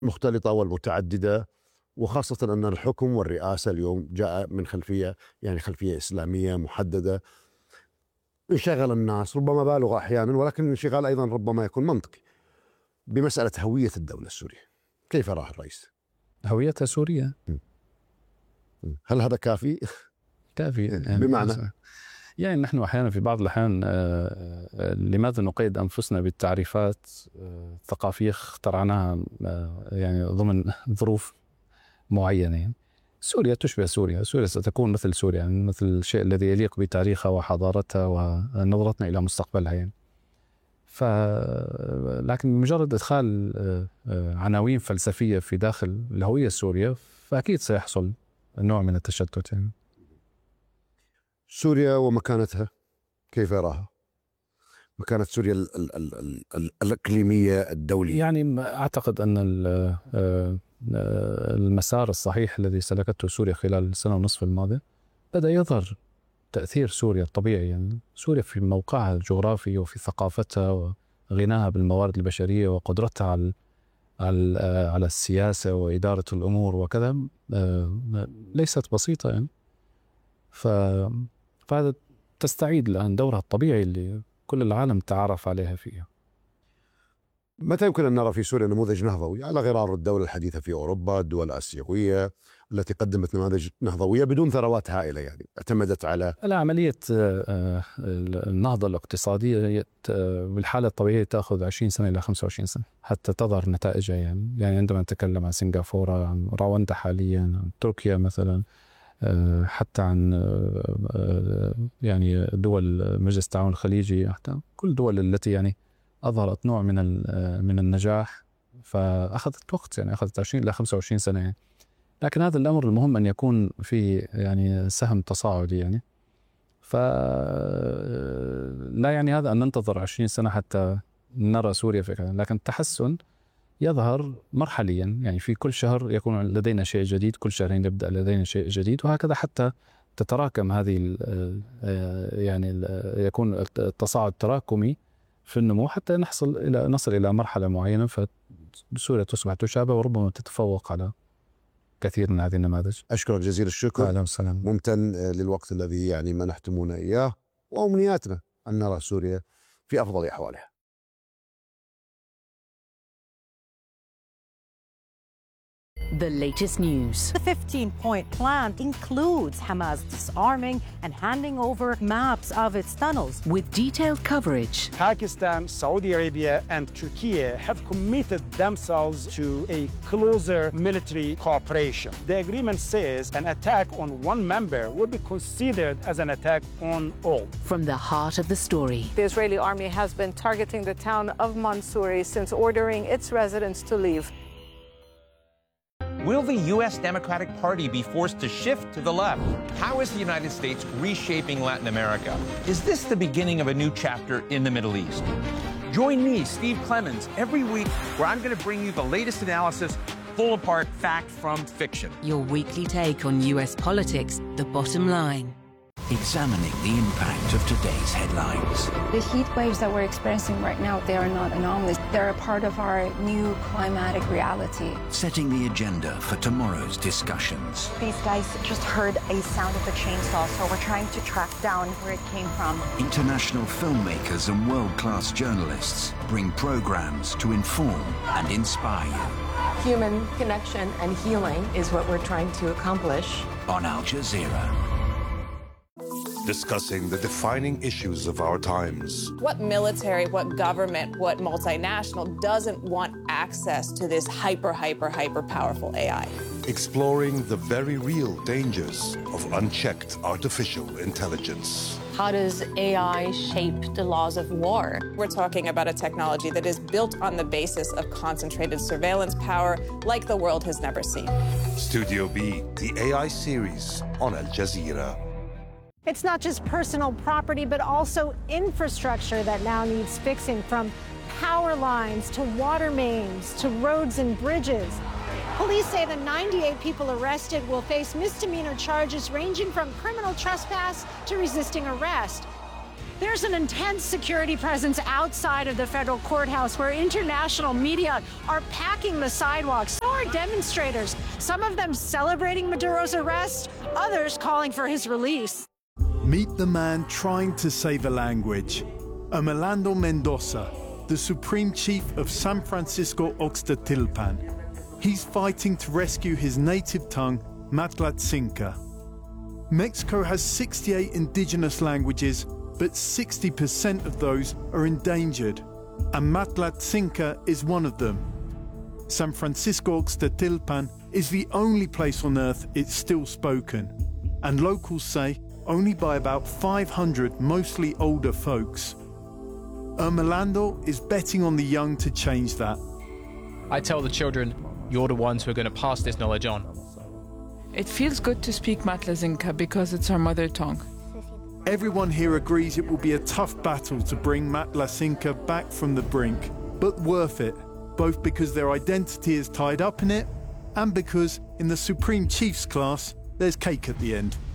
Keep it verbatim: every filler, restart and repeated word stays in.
المختلطة والمتعددة، وخاصة أن الحكم والرئاسة اليوم جاء من خلفية يعني خلفية إسلامية محددة. انشغل الناس ربما بالغ أحيانا، ولكن الانشغال أيضا ربما يكون منطقي بمسألة هوية الدولة السورية. كيف راه الرئيس؟ هويتها سورية. هل هذا كافي؟ كافي يعني بمعنى يعني نحن أحيانا في بعض الأحيان لماذا نقيد أنفسنا بالتعريفات ثقافية اخترعناها يعني ضمن ظروف معينة. يعني سوريا تشبه سوريا، سوريا ستكون مثل سوريا، يعني مثل الشيء الذي يليق بتاريخها وحضارتها ونظرتنا إلى مستقبلها يعني. ف لكن مجرد إدخال عناوين فلسفية في داخل الهوية السورية فأكيد سيحصل نوع من التشتت. يعني سوريا ومكانتها كيف يراها؟ مكانة سوريا ال ال ال ال ال الإقليمية الدولية. يعني أعتقد أن المسار الصحيح الذي سلكته سوريا خلال السنة ونصف الماضية بدأ يظهر تأثير سوريا الطبيعي. يعني سوريا في موقعها الجغرافي وفي ثقافتها وغناها بالموارد البشرية وقدرتها على على السياسة وإدارة الأمور وكذا ليست بسيطة يعني. فهذا تستعيد الآن دورها الطبيعي اللي كل العالم تعرف عليها فيها. متى يمكن أن نرى في سوريا نموذج نهضوي على غرار الدولة الحديثة في أوروبا، الدول الآسيوية التي قدمت نماذج نهضوية بدون ثروات هائلة، يعني اعتمدت على عملية النهضة الاقتصادية بالحالة الطبيعية تأخذ عشرين سنة إلى خمسة وعشرين سنة حتى تظهر نتائجها. يعني يعني عندما نتكلم عن سنغافورة، عن رواندا حاليا، عن تركيا مثلا، حتى عن يعني دول مجلس التعاون الخليجي، حتى كل الدول التي يعني أظهرت نوع من من النجاح فأخذت وقت، يعني أخذت عشرين إلى خمسة وعشرين سنة يعني. لكن هذا الأمر المهم أن يكون في يعني سهم تصاعدي يعني. فلا يعني هذا أن ننتظر عشرين سنة حتى نرى سوريا في كذا، لكن التحسن يظهر مرحليا. يعني في كل شهر يكون لدينا شيء جديد، كل شهرين يبدأ لدينا شيء جديد، وهكذا حتى تتراكم هذه يعني يكون التصاعد تراكمي في النمو حتى نحصل إلى نصل إلى مرحلة معينة فسوريا تصبح تشابه وربما تتفوق على كثير من هذه النماذج. أشكرك جزيل الشكر. أهلا وسهلا. ممتن للوقت الذي يعني منحتمونا إياه، وأمنياتنا أن نرى سوريا في أفضل أحوالها. The latest news. The fifteen-point plan includes Hamas disarming and handing over maps of its tunnels. With detailed coverage. Pakistan, Saudi Arabia, and Turkey have committed themselves to a closer military cooperation. The agreement says an attack on one member will be considered as an attack on all. From the heart of the story. The Israeli army has been targeting the town of Mansouri since ordering its residents to leave. Will the U S Democratic Party be forced to shift to the left? How is the United States reshaping Latin America? Is this the beginning of a new chapter in the Middle East? Join me, Steve Clemons, every week where I'm going to bring you the latest analysis, pull apart fact from fiction. Your weekly take on U S politics, the bottom line. Examining the impact of today's headlines. The heat waves that we're experiencing right now, they are not anomalies. They're a part of our new climatic reality. Setting the agenda for tomorrow's discussions. These guys just heard a sound of a chainsaw, so we're trying to track down where it came from. International filmmakers and world-class journalists bring programs to inform and inspire you. Human connection and healing is what we're trying to accomplish. On Al Jazeera. Discussing the defining issues of our times. What military, what government, what multinational doesn't want access to this hyper, hyper, hyper powerful A I? Exploring the very real dangers of unchecked artificial intelligence. How does A I shape the laws of war? We're talking about a technology that is built on the basis of concentrated surveillance power like the world has never seen. Studio B, the A I series on Al Jazeera. It's not just personal property, but also infrastructure that now needs fixing, from power lines to water mains to roads and bridges. Police say the ninety-eight people arrested will face misdemeanor charges ranging from criminal trespass to resisting arrest. There's an intense security presence outside of the federal courthouse where international media are packing the sidewalks. So are demonstrators, some of them celebrating Maduro's arrest, others calling for his release. Meet the man trying to save a language. Orlando Mendoza, the Supreme Chief of San Francisco Oxtatilpan. He's fighting to rescue his native tongue, Matlatzinca. Mexico has sixty-eight indigenous languages, but sixty percent of those are endangered, and Matlatzinca is one of them. San Francisco Oxtatilpan is the only place on earth it's still spoken, and locals say only by about five hundred mostly older folks. Orlando is betting on the young to change that. I tell the children, you're the ones who are going to pass this knowledge on. It feels good to speak Matlatzinca because it's our mother tongue. Everyone here agrees it will be a tough battle to bring Matlatzinca back from the brink, but worth it, both because their identity is tied up in it and because in the Supreme Chief's class, there's cake at the end.